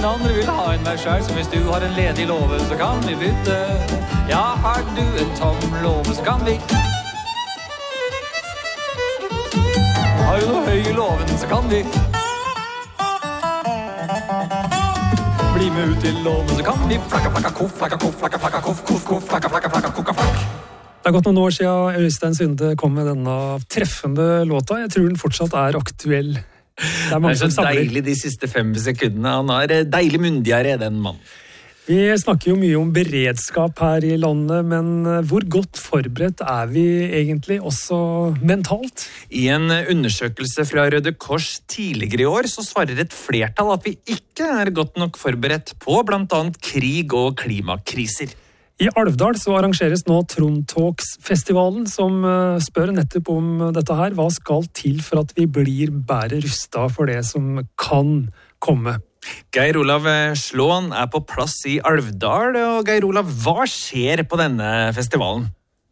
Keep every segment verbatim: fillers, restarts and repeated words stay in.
andre vil ha en meg selv. Så hvis du har en ledig låve, så kan vi bytte. Ja, har du en tom låve, så kan vi. Har du noe høy i låven, så kan vi. Bli med ut til låven, så kan vi. Flakka, flakka, koff, flakka, koff, flakka, flakka, koff, koff, koff, flakka, flakka, flakka, kokka, flakk. Det har gått noen år siden Øystein Sunde kom med denne treffende låta. Jeg tror den fortsatt er aktuell. Det er, det er så deilig de siste fem sekundene. Han er deilig myndigere, den mann. Vi snakker jo mye om beredskap her i landet, men hvor godt forberedt er vi egentlig også mentalt? I en undersøkelse fra Røde Kors tidligere i år så svarer et flertall at vi ikke er godt nok forberedt på blant annet krig og klimakriser. I Alvdal så arrangeres nå Trontalks-festivalen, som spør nettopp om dette her. Hva skal til for at vi blir bedre rustet for det som kan komme? Geir Olav Slåen er på plass i Alvdal, og Geir Olav, hva skjer på denne festivalen?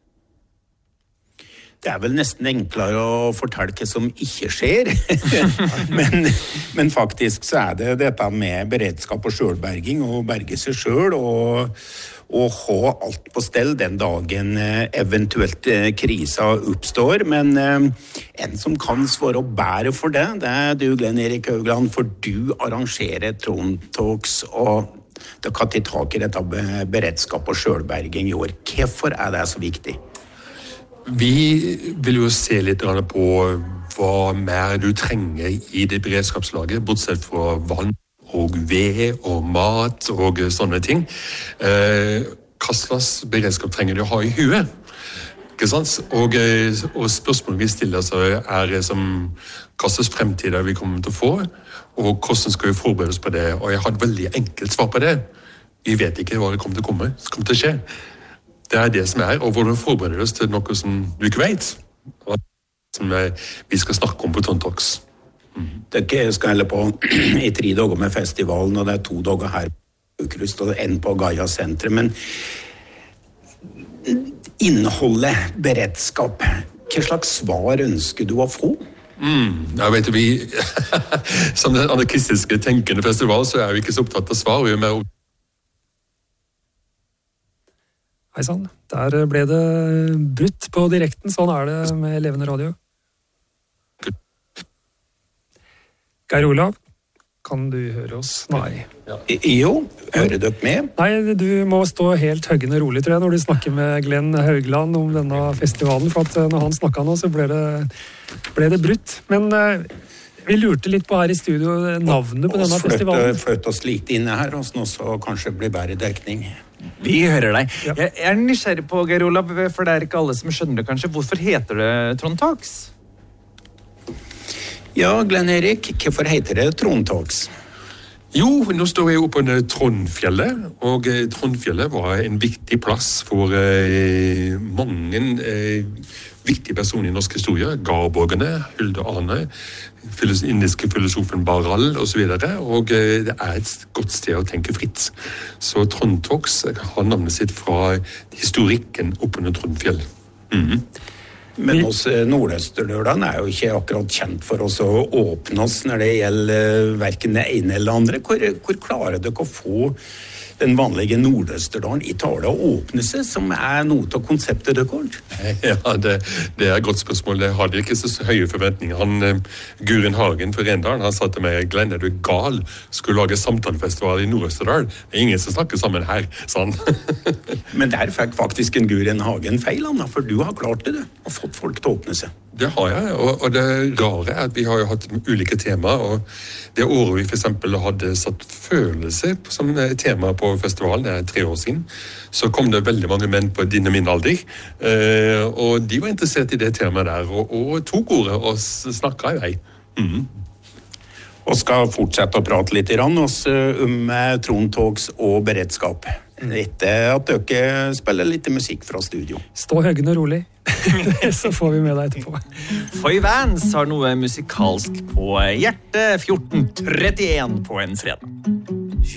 Det er vel nesten enklere å fortelle hva som ikke skjer, men, men faktisk så er det dette med beredskap og selvberging, og berge seg selv, og og ha alt på stell den dagen eventuelt krisa oppstår, men en som kan svare bedre for det, det er du, Glenn Erik Haugland, for du arrangerer Trontalks, og du kan ta tak i dette beredskap og selvberging i år. Hvorfor er det så viktig? Vi vil jo se litt på hva mer du trenger i det beredskapslaget, bortsett fra vann og ved og mat og sånne ting. Eh, hva slags beredskap trenger du å ha i huet? Ikke sant? Og, og spørsmålet vi stiller så er som hva slags fremtid vi kommer til å få, og hvordan skal vi forberede oss på det? Og jeg har et veldig enkelt svar på det. Vi vet ikke hva det kommer til å komme, som kommer til å skje. Det er det som er, og hvordan forbereder oss til noe som du ikke vet. Og som vi skal snakke om på Trontalks. Dere skal helle på i tre dager med festivalen, og det er to dager her på Ukrust, og en på Gaia sentrum. Men innholdet, beredskap, hva slags svar ønsker du å få? Mm, jeg vet vi, som den anarkistiske tenkende festival, så er vi ikke så opptatt av svar, vi er mer opptatt. Hei sann, der ble det brutt på direkten, sånn er det med levende radio. Geir Olav, kan du høre oss? Nei. Ja. Jo, hører dere med? Nei, du må stå helt høggende rolig, tror jeg, når du snakker med Glenn Haugland om denne festivalen, for at når han snakket nå, så ble det, ble det brutt. Men uh, vi lurte litt på her i studio navnet på denne festivalen. Fløt oss litt inne her, og så kanskje blir bedre dekning. Vi hører deg. Ja. Jeg er nysgjerrig på, Geir Olav, for det er ikke alle som skjønner det kanskje. Hvorfor heter det Trontalks? Ja, Glenn Erik, hvorfor heter det Trontalks? Jo, nå står jeg oppe under Trondfjellet, og Trondfjellet var en viktig plass for eh, mange eh, viktige personer i norsk historie. Garborgerne, Hulde Arne, indiske filosofen Barral og så videre, og eh, det er et godt sted å tenke fritt. Så Trontalks har navnet sitt fra historikken oppe under Trondfjell. Mhm. Men oss Nordøsterdølene er jo ikke akkurat kjent for oss å åpne oss når det gjelder hverken det ene eller andre. Hvor, hvor klarer dere å få den vanlige Nordøsterdalen i tale og åpne seg, som er noe av konseptet deres? Ja, det, det er et godt spørsmål. Jeg hadde ikke så høye forventninger. Han, Guren Hagen for Rendalen, han sa til meg, Glenn, er du gal? Skulle lage samtalefestival i Nordøsterdal? Det er ingen som snakker sammen her, sa han. Men der fikk faktisk en Guren Hagen feil, Anna, for du har klart det, du. Og fått folk til å åpne seg. Det har jeg, og, og det rare er at vi har jo hatt ulike tema, og det året vi for eksempel hadde satt følelse som tema på festivalen, det er tre år siden, så kom det veldig mange menn på din og min alder, eh, og de var interessert i det temaet der, og, og tok ordet og snakket i vei. Mm. Og skal fortsette å prate litt om Trontalks og beredskap. Etter at dere spiller litt musikk fra studio. Stå høggende rolig, så får vi med deg etterpå. Foy Vance har noe musikalsk på hjertet fjorten trettien på en fredag.